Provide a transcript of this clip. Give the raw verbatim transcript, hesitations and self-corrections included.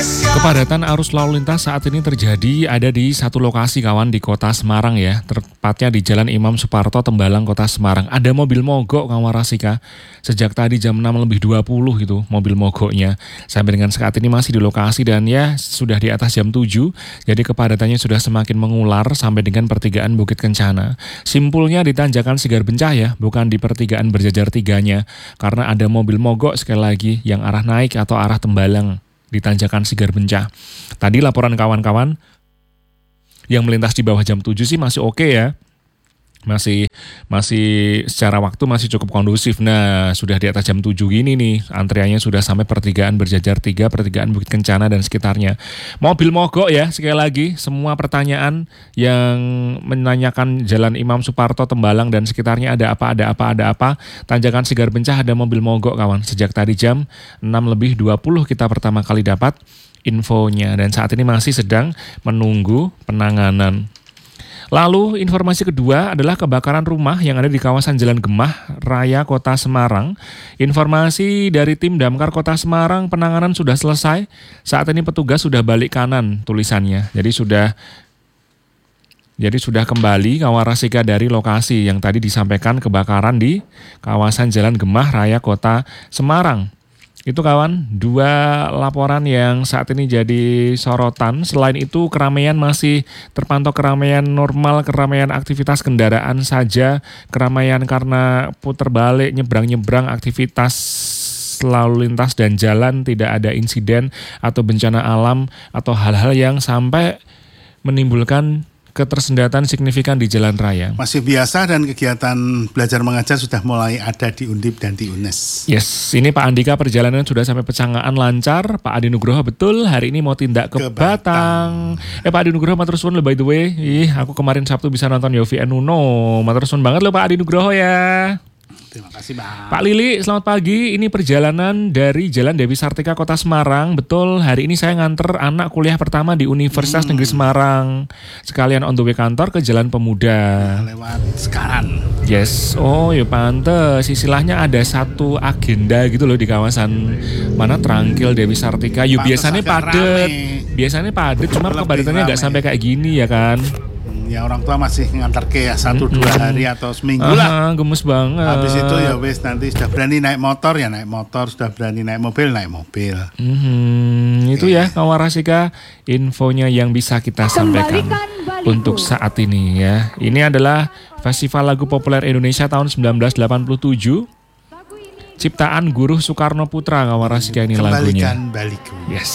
Kepadatan arus lalu lintas saat ini terjadi ada di satu lokasi kawan di kota Semarang ya, tepatnya di Jalan Imam Suparto, Tembalang, kota Semarang. Ada mobil mogok kawan Rasika, sejak tadi jam enam lebih dua puluh gitu mobil mogoknya. Sampai dengan saat ini masih di lokasi dan ya sudah di atas jam tujuh, jadi kepadatannya sudah semakin mengular sampai dengan pertigaan Bukit Kencana. Simpulnya di Tanjakan Sigar Bencah ya, bukan di pertigaan berjajar tiganya, karena ada mobil mogok sekali lagi yang arah naik atau arah Tembalang di Tanjakan Sigar Bencah. Tadi laporan kawan-kawan yang melintas di bawah jam tujuh sih masih oke ya. Masih masih secara waktu masih cukup kondusif. Nah, sudah di atas jam tujuh gini nih, antriannya sudah sampai pertigaan berjajar tiga, pertigaan Bukit Kencana dan sekitarnya. Mobil mogok ya, sekali lagi semua pertanyaan yang menanyakan Jalan Imam Suparto, Tembalang dan sekitarnya ada apa, ada apa, ada apa. Tanjakan Sigar Bencah ada mobil mogok kawan. Sejak tadi jam enam lebih dua puluh kita pertama kali dapat infonya dan saat ini masih sedang menunggu penanganan. Lalu informasi kedua adalah kebakaran rumah yang ada di kawasan Jalan Gemah Raya Kota Semarang. Informasi dari tim Damkar Kota Semarang, penanganan sudah selesai. Saat ini petugas sudah balik kanan tulisannya. Jadi sudah Jadi sudah kembali kawan Rasika dari lokasi yang tadi disampaikan kebakaran di kawasan Jalan Gemah Raya Kota Semarang. Itu kawan, dua laporan yang saat ini jadi sorotan. Selain itu keramaian masih terpantau keramaian normal, keramaian aktivitas kendaraan saja, keramaian karena putar balik, nyebrang-nyebrang, aktivitas lalu lintas dan jalan, tidak ada insiden atau bencana alam atau hal-hal yang sampai menimbulkan ketersendatan signifikan di jalan raya. Masih biasa dan kegiatan belajar mengajar sudah mulai ada di Undip dan di U N E S. Yes, ini Pak Andika perjalanan sudah sampai Pecangaan lancar. Pak Adi Nugroho betul hari ini mau tindak ke, ke Batang. Batang. Eh Pak Adi Nugroho matur suwun loh by the way. Ih, aku kemarin Sabtu bisa nonton Yofi and Uno. Matur suwun banget loh Pak Adi Nugroho ya. Terima kasih Bang. Pak Lili, selamat pagi. Ini perjalanan dari Jalan Dewi Sartika, Kota Semarang. Betul, hari ini saya nganter anak kuliah pertama di Universitas hmm. Negeri Semarang. Sekalian on the way kantor ke Jalan Pemuda. Nah, lewat sekarang. Yes, oh ya pantes. Istilahnya ada satu agenda gitu loh di kawasan mana Trangkil Dewi Sartika. Yuk biasanya padet. Biasanya padet, cuma kepadatannya nggak sampai kayak gini ya kan. Ya orang tua masih ngantar ke ya satu mm-hmm. dua hari atau seminggu lah. Aha, gemes banget. Habis itu ya wes nanti sudah berani naik motor ya naik motor, sudah berani naik mobil naik mobil. Mm-hmm. Itu ya kawan Rasika infonya yang bisa kita sampaikan untuk saat ini ya. Ini adalah Festival Lagu Populer Indonesia tahun sembilan belas delapan puluh tujuh. Ciptaan Guru Soekarno Putra kawan Rasika ini lagunya. Kembalikan baliku. Yes.